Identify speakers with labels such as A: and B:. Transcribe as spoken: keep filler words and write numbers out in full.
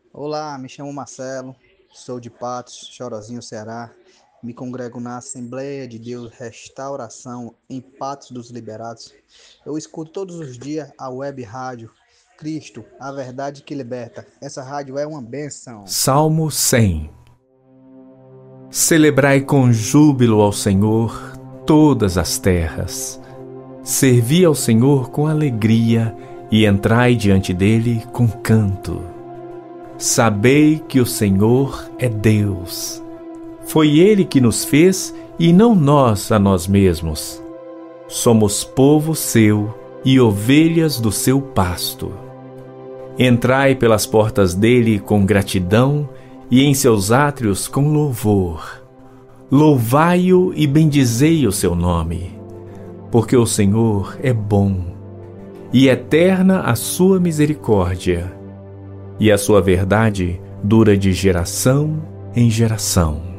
A: Olá, me chamo Marcelo, sou de Patos, Chorozinho, Ceará. Me congrego na Assembleia de Deus Restauração em Patos dos Liberados. Eu escuto todos os dias a web rádio Cristo, a verdade que liberta. Essa rádio é uma benção.
B: Salmo cem. Celebrai com júbilo ao Senhor todas as terras. Servi ao Senhor com alegria e entrai diante dele com canto. Sabei que o Senhor é Deus. Foi Ele que nos fez e não nós a nós mesmos. Somos povo seu e ovelhas do seu pasto. Entrai pelas portas dele com gratidão e em seus átrios com louvor. Louvai-o e bendizei o seu nome, porque o Senhor é bom e eterna a sua misericórdia, e a sua verdade dura de geração em geração.